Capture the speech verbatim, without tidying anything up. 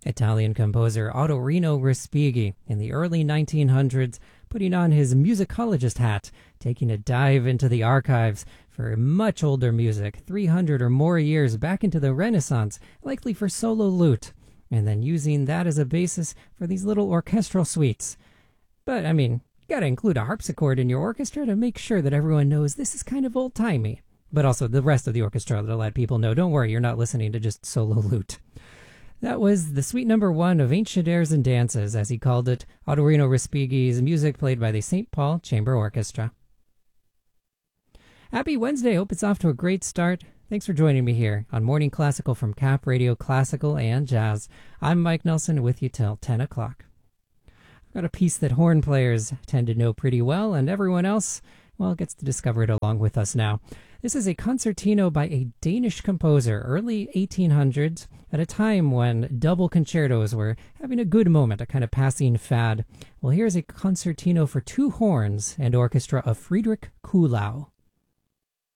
Italian composer Ottorino Respighi in the early nineteen hundreds, putting on his musicologist hat, taking a dive into the archives for much older music, three hundred or more years back into the Renaissance, likely for solo lute, and then using that as a basis for these little orchestral suites. But, I mean, you gotta include a harpsichord in your orchestra to make sure that everyone knows this is kind of old-timey. But also the rest of the orchestra to let people know, don't worry, you're not listening to just solo lute. That was the suite number one of Ancient Airs and Dances, as he called it, Ottorino Respighi's music played by the Saint Paul Chamber Orchestra. Happy Wednesday. Hope it's off to a great start. Thanks for joining me here on Morning Classical from Cap Radio Classical and Jazz. I'm Mike Nelson with you till ten o'clock. I've got a piece that horn players tend to know pretty well, and everyone else, well, gets to discover it along with us now. This is a concertino by a Danish composer, early eighteen hundreds, at a time when double concertos were having a good moment, a kind of passing fad. Well, here's a concertino for two horns and orchestra of Friedrich Kuhlau.